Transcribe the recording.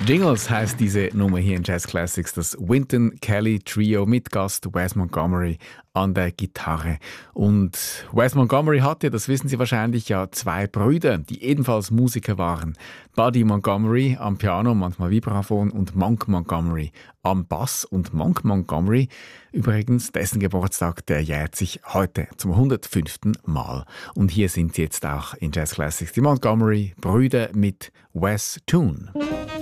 Jingles heisst diese Nummer hier in Jazz Classics, das Wynton Kelly Trio mit Gast Wes Montgomery an der Gitarre. Und Wes Montgomery hatte, das wissen Sie wahrscheinlich, ja zwei Brüder, die ebenfalls Musiker waren. Buddy Montgomery am Piano, manchmal Vibraphon, und Monk Montgomery am Bass. Und Monk Montgomery, übrigens, dessen Geburtstag, der jährt sich heute zum 105. Mal. Und hier sind sie jetzt auch in Jazz Classics, die Montgomery-Brüder mit Wes Toon.